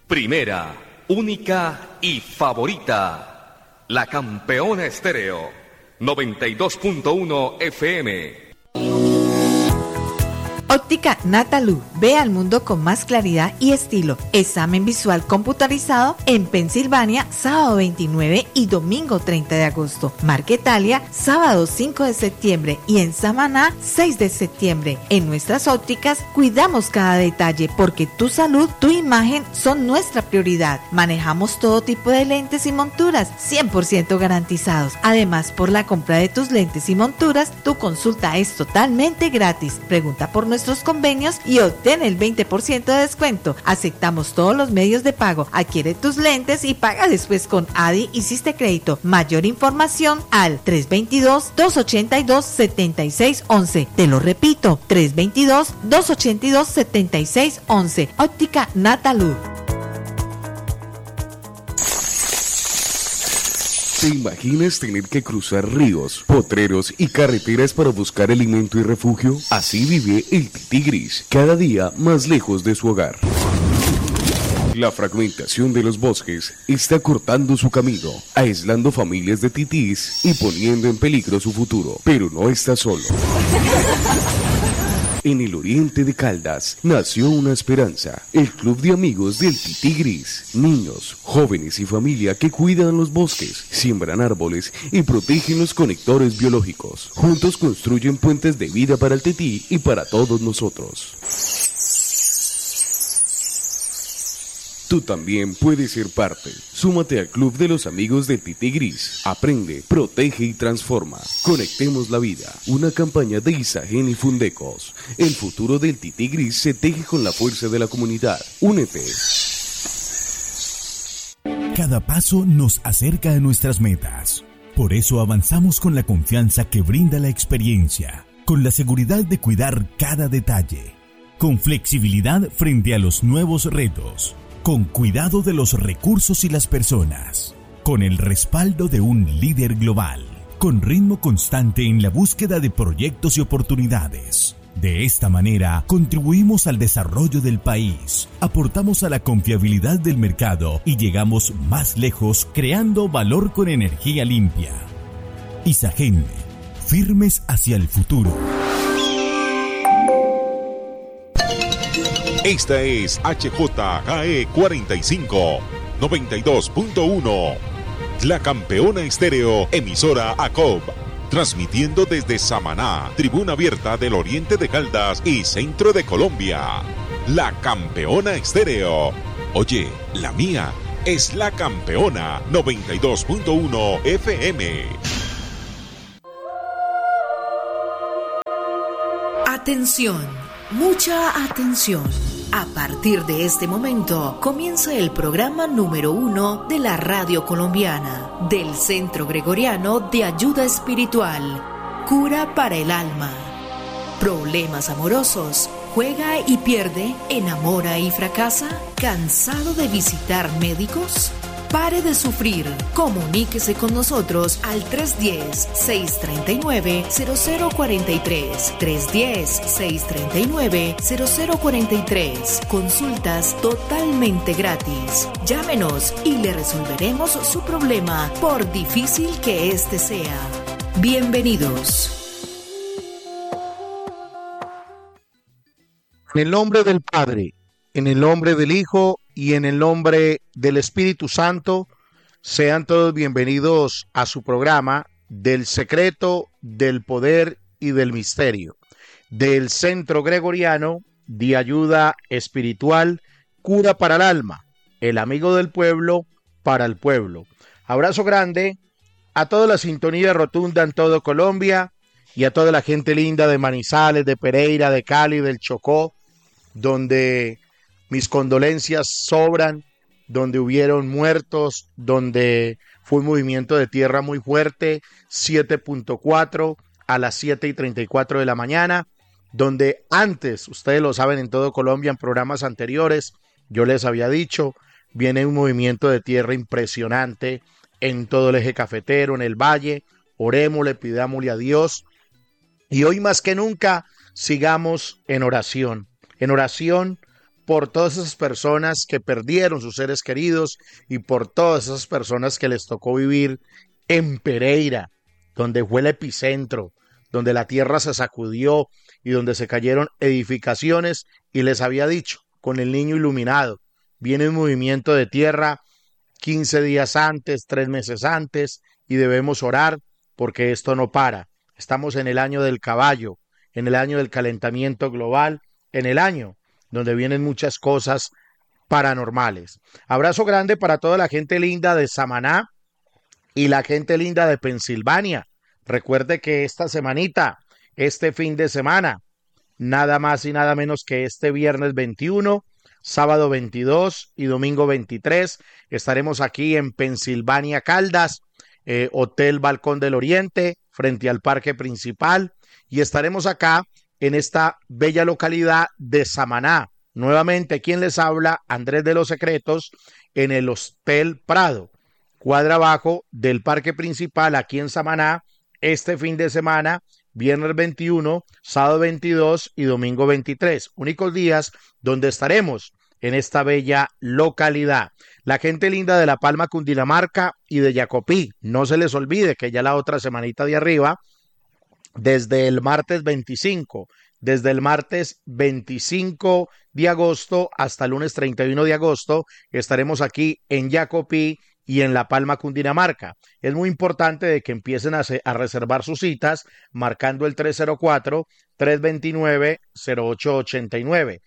Primera, única y favorita. La Campeona Estéreo. 92.1 FM. Óptica Natalú. Ve al mundo con más claridad y estilo. Examen visual computarizado en Pensilvania, sábado 29 y domingo 30 de agosto. Marquetalia, sábado 5 de septiembre y en Samaná, 6 de septiembre. En nuestras ópticas cuidamos cada detalle porque tu salud, tu imagen son nuestra prioridad. Manejamos todo tipo de lentes y monturas 100% garantizados. Además, por la compra de tus lentes y monturas, tu consulta es totalmente gratis. Pregunta por nuestros convenios y obtén el 20% de descuento. Aceptamos todos los medios de pago. Adquiere tus lentes y paga después con ADI y Siste Crédito. Mayor información al 322-282-7611. Te lo repito, 322-282-7611. Óptica Natalú. ¿Te imaginas tener que cruzar ríos, potreros y carreteras para buscar alimento y refugio? Así vive el tití gris, cada día más lejos de su hogar. La fragmentación de los bosques está cortando su camino, aislando familias de titís y poniendo en peligro su futuro. Pero no está solo. En el oriente de Caldas nació una esperanza, el Club de Amigos del Tití Gris. Niños, jóvenes y familia que cuidan los bosques, siembran árboles y protegen los conectores biológicos. Juntos construyen puentes de vida para el tití y para todos nosotros. Tú también puedes ser parte. Súmate al Club de los Amigos del Tití Gris. Aprende, protege y transforma. Conectemos la vida. Una campaña de Isagen y Fundecos. El futuro del Tití Gris se teje con la fuerza de la comunidad. Únete. Cada paso nos acerca a nuestras metas. Por eso avanzamos con la confianza que brinda la experiencia, con la seguridad de cuidar cada detalle, con flexibilidad frente a los nuevos retos, con cuidado de los recursos y las personas, con el respaldo de un líder global, con ritmo constante en la búsqueda de proyectos y oportunidades. De esta manera, contribuimos al desarrollo del país, aportamos a la confiabilidad del mercado y llegamos más lejos creando valor con energía limpia. Isagen, firmes hacia el futuro. Esta es HJKE 45, 92.1. La Campeona Estéreo, emisora ACOB. Transmitiendo desde Samaná, tribuna abierta del oriente de Caldas y centro de Colombia. La Campeona Estéreo. Oye, la mía es La Campeona 92.1 FM. Atención, mucha atención. A partir de este momento comienza el programa número 1 de la radio colombiana del Centro Gregoriano de Ayuda Espiritual, Cura para el Alma. Problemas amorosos, juega y pierde, enamora y fracasa, ¿cansado de visitar médicos? Pare de sufrir, comuníquese con nosotros al 310-639-0043, 310-639-0043, consultas totalmente gratis. Llámenos y le resolveremos su problema, por difícil que este sea. Bienvenidos. En el nombre del Padre, en el nombre del Hijo y en el nombre del Espíritu Santo, sean todos bienvenidos a su programa del secreto, del poder y del misterio del Centro Gregoriano de Ayuda Espiritual, Cura para el Alma, el amigo del pueblo para el pueblo. Abrazo grande a toda la sintonía rotunda en todo Colombia y a toda la gente linda de Manizales, de Pereira, de Cali, del Chocó, donde mis condolencias sobran, donde hubieron muertos, donde fue un movimiento de tierra muy fuerte, 7.4 a las 7:34 de la mañana, donde antes, ustedes lo saben en todo Colombia, en programas anteriores, yo les había dicho, viene un movimiento de tierra impresionante en todo el eje cafetero, en el valle. Orémosle, pidámosle a Dios, y hoy más que nunca sigamos en oración por todas esas personas que perdieron sus seres queridos y por todas esas personas que les tocó vivir en Pereira, donde fue el epicentro, donde la tierra se sacudió y donde se cayeron edificaciones, y les había dicho, con el niño iluminado, viene un movimiento de tierra 15 días antes, 3 meses antes, y debemos orar porque esto no para. Estamos en el año del caballo, en el año del calentamiento global, en el año donde vienen muchas cosas paranormales. Abrazo grande para toda la gente linda de Samaná y la gente linda de Pensilvania. Recuerde que esta semanita, este fin de semana, nada más y nada menos que este viernes 21, sábado 22 y domingo 23, estaremos aquí en Pensilvania Caldas, Hotel Balcón del Oriente, frente al parque principal, y estaremos acá en esta bella localidad de Samaná. Nuevamente, quien les habla, Andrés de los Secretos, en el Hotel Prado, cuadra abajo del parque principal aquí en Samaná, este fin de semana, viernes 21, sábado 22 y domingo 23, únicos días donde estaremos en esta bella localidad. La gente linda de La Palma, Cundinamarca y de Jacopí, no se les olvide que ya la otra semanita de arriba, desde el martes 25 de agosto hasta el lunes 31 de agosto, estaremos aquí en Jacopí y en La Palma, Cundinamarca. Es muy importante de que empiecen a reservar sus citas marcando el 304-329-0889.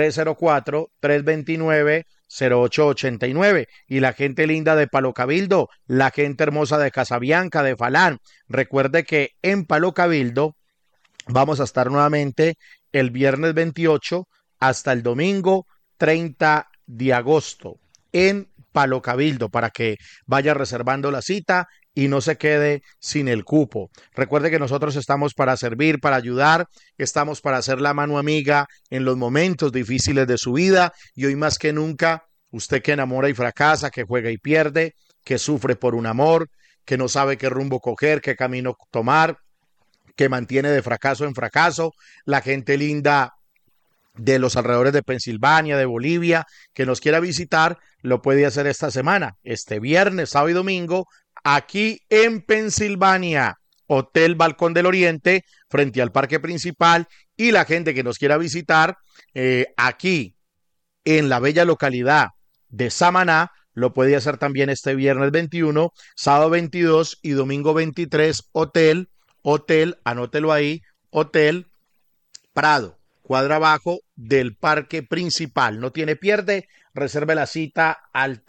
304-329-0889. Y la gente linda de Palo Cabildo, la gente hermosa de Casabianca, de Falán. Recuerde que en Palo Cabildo vamos a estar nuevamente el viernes 28 hasta el domingo 30 de agosto en Palo Cabildo, para que vaya reservando la cita y no se quede sin el cupo. Recuerde que nosotros estamos para servir, para ayudar, estamos para hacer la mano amiga en los momentos difíciles de su vida, y hoy más que nunca, usted que enamora y fracasa, que juega y pierde, que sufre por un amor, que no sabe qué rumbo coger, qué camino tomar, que mantiene de fracaso en fracaso, la gente linda de los alrededores de Pensilvania, de Bolivia, que nos quiera visitar, lo puede hacer esta semana, este viernes, sábado y domingo, aquí en Pensilvania, Hotel Balcón del Oriente, frente al parque principal, y la gente que nos quiera visitar aquí en la bella localidad de Samaná, lo puede hacer también este viernes 21, sábado 22 y domingo 23, Hotel, anótelo ahí, Hotel Prado, cuadra abajo del parque principal. No tiene pierde, reserve la cita al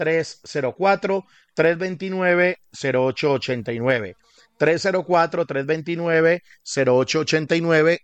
304-329-0889. 304-329-0889